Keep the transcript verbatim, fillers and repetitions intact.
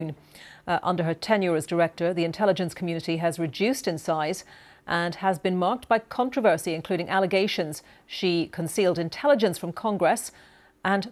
Uh, under her tenure as director, the intelligence community has reduced in size and has been marked by controversy, including allegations she concealed intelligence from Congress and